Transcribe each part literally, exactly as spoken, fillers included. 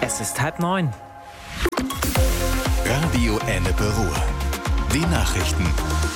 Es ist halb neun. Radio Ennepe Ruhr. Die Nachrichten.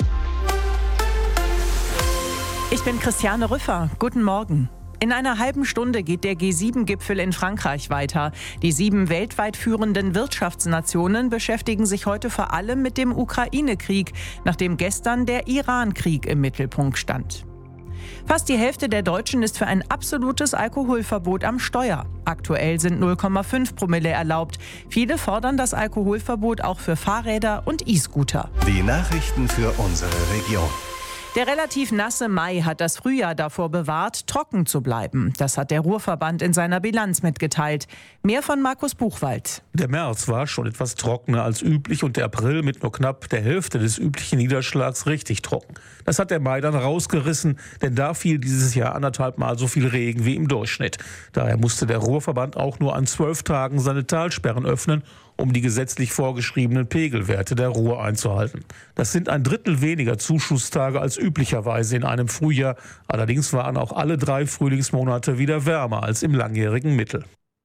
Ich bin Christiane Rüffer. Guten Morgen. In einer halben Stunde geht der G sieben Gipfel in Frankreich weiter. Die sieben weltweit führenden Wirtschaftsnationen beschäftigen sich heute vor allem mit dem Ukraine-Krieg, nachdem gestern der Iran-Krieg im Mittelpunkt stand. Fast die Hälfte der Deutschen ist für ein absolutes Alkoholverbot am Steuer. Aktuell sind null Komma fünf Promille erlaubt. Viele fordern das Alkoholverbot auch für Fahrräder und E-Scooter. Die Nachrichten für unsere Region. Der relativ nasse Mai hat das Frühjahr davor bewahrt, trocken zu bleiben. Das hat der Ruhrverband in seiner Bilanz mitgeteilt. Mehr von Markus Buchwald. Der März war schon etwas trockener als üblich und der April mit nur knapp der Hälfte des üblichen Niederschlags richtig trocken. Das hat der Mai dann rausgerissen, denn da fiel dieses Jahr anderthalb Mal so viel Regen wie im Durchschnitt. Daher musste der Ruhrverband auch nur an zwölf Tagen seine Talsperren öffnen, um die gesetzlich vorgeschriebenen Pegelwerte der Ruhr einzuhalten. Das sind ein Drittel weniger Zuschusstage als üblicherweise in einem Frühjahr. Allerdings waren auch alle drei Frühlingsmonate wieder wärmer als im langjährigen Mittel.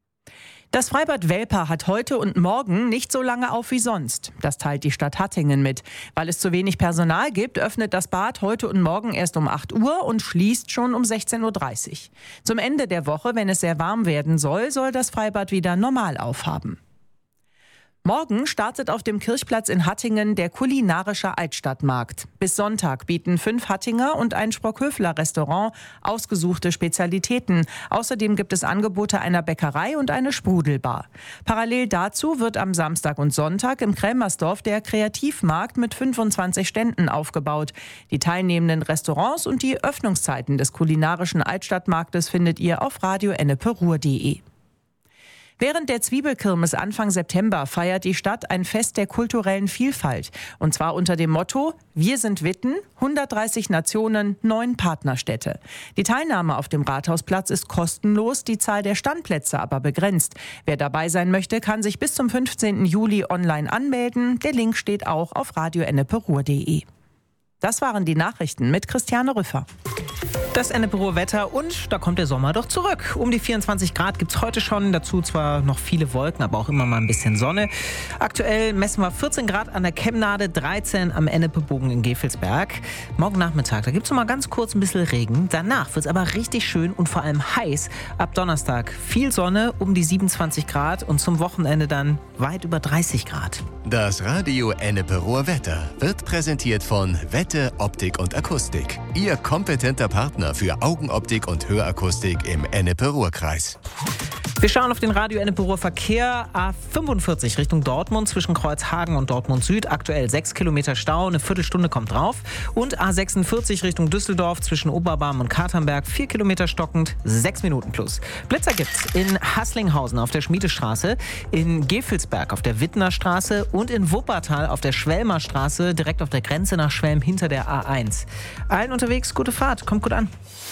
Das Freibad Welper hat heute und morgen nicht so lange auf wie sonst. Das teilt die Stadt Hattingen mit. Weil es zu wenig Personal gibt, öffnet das Bad heute und morgen erst um acht Uhr und schließt schon um sechzehn Uhr dreißig. Zum Ende der Woche, wenn es sehr warm werden soll, soll das Freibad wieder normal aufhaben. Morgen startet auf dem Kirchplatz in Hattingen der kulinarische Altstadtmarkt. Bis Sonntag bieten fünf Hattinger und ein Sprockhöfler-Restaurant ausgesuchte Spezialitäten. Außerdem gibt es Angebote einer Bäckerei und eine Sprudelbar. Parallel dazu wird am Samstag und Sonntag im Krämersdorf der Kreativmarkt mit fünfundzwanzig Ständen aufgebaut. Die teilnehmenden Restaurants und die Öffnungszeiten des kulinarischen Altstadtmarktes findet ihr auf radio ennepe ruhr punkt de. Während der Zwiebelkirmes Anfang September feiert die Stadt ein Fest der kulturellen Vielfalt. Und zwar unter dem Motto: Wir sind Witten, hundertdreißig Nationen, neun Partnerstädte. Die Teilnahme auf dem Rathausplatz ist kostenlos, die Zahl der Standplätze aber begrenzt. Wer dabei sein möchte, kann sich bis zum fünfzehnten Juli online anmelden. Der Link steht auch auf radio ennepe ruhr punkt de. Das waren die Nachrichten mit Christiane Rüffer. Das Ennepe Ruhr Wetter und da kommt der Sommer doch zurück. Um die vierundzwanzig Grad gibt es heute schon, dazu zwar noch viele Wolken, aber auch immer mal ein bisschen Sonne. Aktuell messen wir vierzehn Grad an der Kemnade, dreizehn am Ennepebogen in Gevelsberg. Morgen Nachmittag, da gibt es noch mal ganz kurz ein bisschen Regen. Danach wird es aber richtig schön und vor allem heiß. Ab Donnerstag viel Sonne, um die siebenundzwanzig Grad und zum Wochenende dann weit über dreißig Grad. Das Radio Ennepe Ruhr Wetter wird präsentiert von Wette Optik und Akustik. Ihr kompetenter Partner für Augenoptik und Hörakustik im Ennepe-Ruhr-Kreis. Wir schauen auf den Radio Ennepe Ruhr Verkehr. A fünfundvierzig Richtung Dortmund zwischen Kreuzhagen und Dortmund Süd. Aktuell sechs Kilometer Stau, eine Viertelstunde kommt drauf. Und A sechsundvierzig Richtung Düsseldorf zwischen Oberbarm und Katernberg. vier Kilometer stockend, sechs Minuten plus. Blitzer gibt's in Haßlinghausen auf der Schmiedestraße, in Gevelsberg auf der Wittner Straße und in Wuppertal auf der Schwelmer Straße, direkt auf der Grenze nach Schwelm hinter der A eins. Allen unterwegs, gute Fahrt, kommt gut an.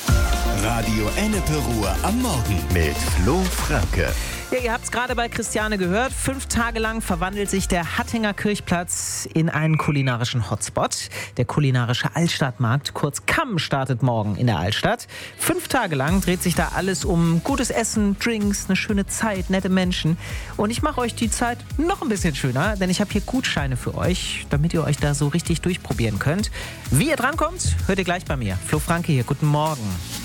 Radio Ennepe Ruhr am Morgen mit Flo Franke. Ja, ihr habt es gerade bei Christiane gehört. Fünf Tage lang verwandelt sich der Hattinger Kirchplatz in einen kulinarischen Hotspot. Der kulinarische Altstadtmarkt, kurz K A M, startet morgen in der Altstadt. Fünf Tage lang dreht sich da alles um gutes Essen, Drinks, eine schöne Zeit, nette Menschen. Und ich mache euch die Zeit noch ein bisschen schöner, denn ich habe hier Gutscheine für euch, damit ihr euch da so richtig durchprobieren könnt. Wie ihr drankommt, hört ihr gleich bei mir. Flo Franke hier, guten Morgen.